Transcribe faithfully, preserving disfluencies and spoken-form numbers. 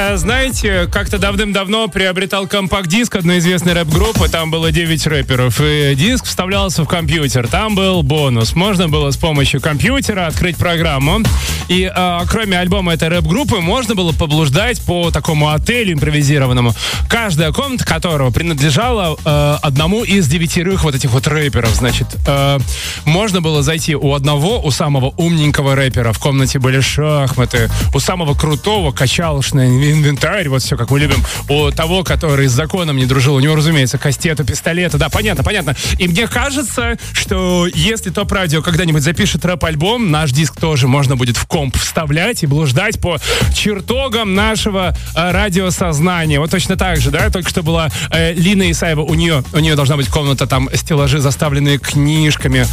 Я, знаете, как-то давным-давно приобретал компакт-диск одной известной рэп-группы, там было девять рэперов, и диск вставлялся в компьютер, там был бонус. Можно было с помощью компьютера открыть программу, и э, кроме альбома этой рэп-группы, можно было поблуждать по такому отелю импровизированному, каждая комната которого принадлежала э, одному из девятерых вот этих вот рэперов. Значит, э, можно было зайти у одного, у самого умненького рэпера, в комнате были шахматы, у самого крутого качалочный инвентарь, вот все, как мы любим, у того, который с законом не дружил, у него, разумеется, кастеты, пистолеты, да, понятно, понятно. И мне кажется, что если ТОП-радио когда-нибудь запишет рэп-альбом, наш диск тоже можно будет в комп вставлять и блуждать по чертогам нашего э, радиосознания. Вот точно так же, да, только что была э, Лина Исаева, у нее, у нее должна быть комната, там, стеллажи, заставленные книжками,